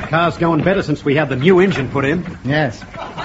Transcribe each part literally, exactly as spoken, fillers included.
car's going better since we had the new engine put in. Yes.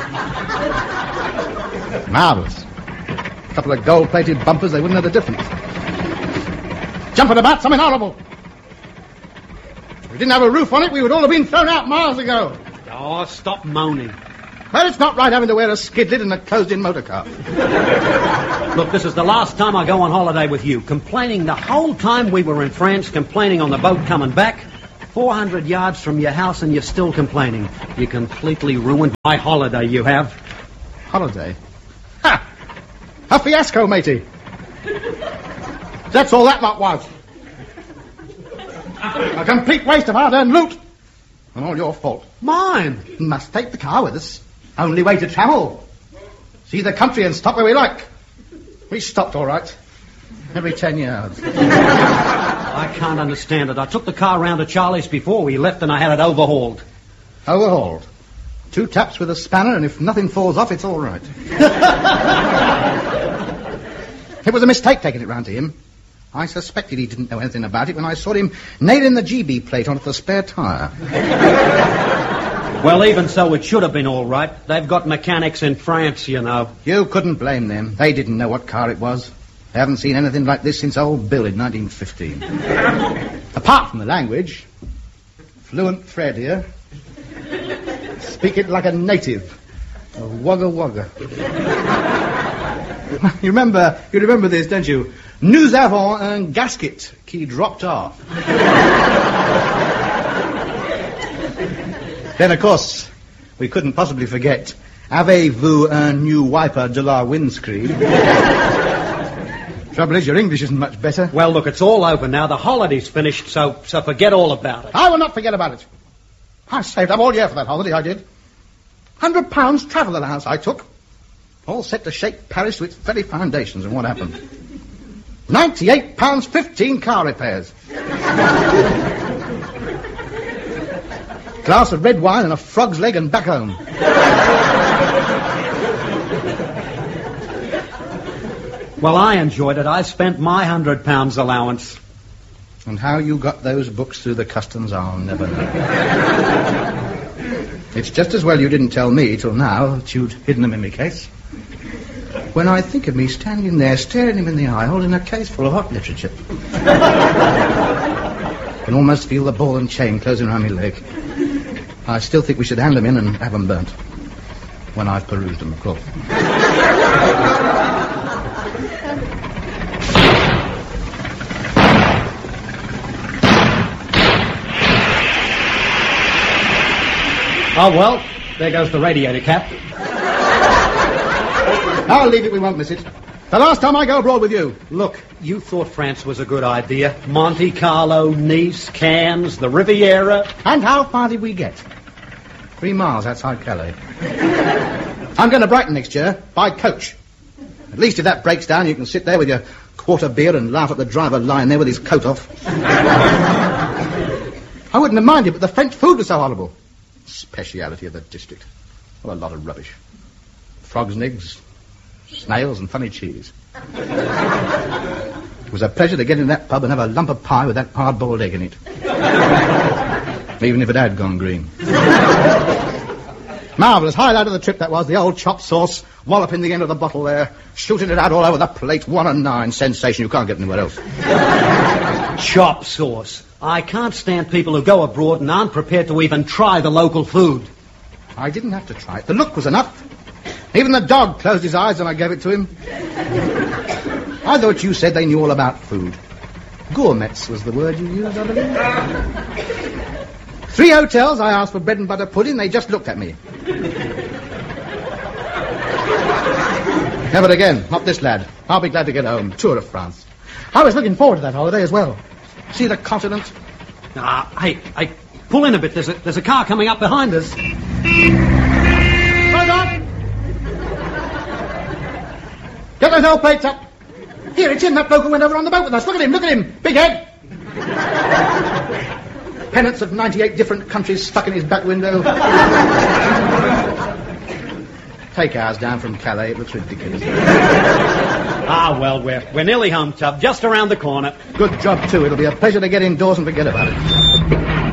Marvellous. A couple of gold-plated bumpers, they wouldn't know the difference. Jumping about, something horrible. If we didn't have a roof on it, we would all have been thrown out miles ago. Oh, stop moaning. Well, it's not right having to wear a skid lid in a closed-in motor car. Look, this is the last time I go on holiday with you. Complaining the whole time we were in France, complaining on the boat coming back. four hundred yards from your house and you're still complaining. You completely ruined my holiday, you have. Holiday? Ha! A fiasco, matey. That's all that lot was. A complete waste of hard-earned loot. And all your fault. Mine? Must take the car with us. Only way to travel. See the country and stop where we like. We stopped all right. Every ten yards. I can't understand it. I took the car round to Charlie's before we left and I had it overhauled. Overhauled? Two taps with a spanner and if nothing falls off, it's all right. It was a mistake taking it round to him. I suspected he didn't know anything about it when I saw him nailing the G B plate onto the spare tyre. Well, even so, it should have been all right. They've got mechanics in France, you know. You couldn't blame them. They didn't know what car it was. They haven't seen anything like this since old Bill in nineteen fifteen. Apart from the language, fluent Fred here. Speak it like a native. A wagga wagga. You remember, you remember this, don't you? Nous avons un gasket qui dropped off. Then, of course, we couldn't possibly forget, avez-vous un new wiper de la windscreen? Trouble is, your English isn't much better. Well, look, it's all over now. The holiday's finished, so so forget all about it. I will not forget about it. I saved up all year for that holiday, I did. Hundred pounds travel allowance I took. All set to shake Paris to its very foundations, and what happened? Ninety-eight pounds fifteen car repairs. Glass of red wine and a frog's leg and back home. Well, I enjoyed it. I spent my hundred pounds allowance. And how you got those books through the customs, I'll never know. It's just as well you didn't tell me till now that you'd hidden them in my case. When I think of me standing there, staring him in the eye, holding a case full of hot literature. I can almost feel the ball and chain closing around my leg. I still think we should hand them in and have them burnt. When I've perused them, of course. Oh, well, there goes the radiator cap. I'll leave it, we won't miss it. The last time I go abroad with you. Look, you thought France was a good idea. Monte Carlo, Nice, Cannes, the Riviera. And how far did we get? Three miles outside Calais. I'm going to Brighton next year, by coach. At least if that breaks down, you can sit there with your quarter beer and laugh at the driver lying there with his coat off. I wouldn't have minded, but the French food was so horrible. Speciality of the district. What a lot of rubbish. Frogs and eggs, snails and funny cheese. It was a pleasure to get in that pub and have a lump of pie with that hard-boiled egg in it. Even if it had gone green. Marvellous. Highlight of the trip that was, the old chop sauce, walloping the end of the bottle there, shooting it out all over the plate, one and nine. Sensation you can't get anywhere else. Chop sauce. I can't stand people who go abroad and aren't prepared to even try the local food. I didn't have to try it. The look was enough. Even the dog closed his eyes when I gave it to him. I thought you said they knew all about food. Gourmets was the word you used, I believe. Three hotels, I asked for bread and butter pudding, they just looked at me. Never again, not this lad. I'll be glad to get home. Tour of France. I was looking forward to that holiday as well. See the continent. Ah, hey, hey, pull in a bit. There's a, there's a car coming up behind us. Hold on. Get those old plates up. Here, it's in that bloke who went over on the boat with us. Look at him, look at him. Big head. Pennants of ninety-eight different countries stuck in his back window. Take ours down from Calais. It looks ridiculous. Ah, well, we're, we're nearly home, Tub. Just around the corner. Good job, too. It'll be a pleasure to get indoors and forget about it.